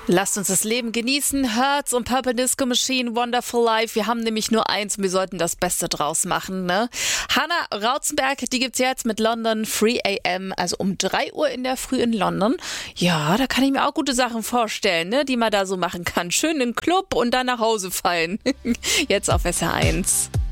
Lasst uns das Leben genießen. Hertz und Purple Disco Machine, Wonderful Life. Wir haben nämlich nur eins und wir sollten das Beste draus machen, ne? Hannah Rauzenberg, die gibt's jetzt mit London Free AM, also um 3 Uhr in der Früh in London. Ja, da kann ich mir auch gute Sachen vorstellen, ne, die man da so machen kann. Schön in den Club und dann nach Hause fallen. Jetzt auf SR1.